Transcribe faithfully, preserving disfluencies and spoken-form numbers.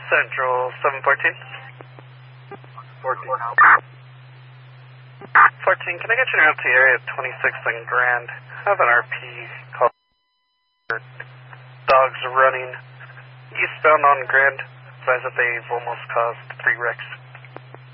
Central seven fourteen. fourteen. fourteen, can I get you out to area twenty-six and Grand? I have an R P called Dogs Running eastbound on Grand. Advise that they've almost caused three wrecks.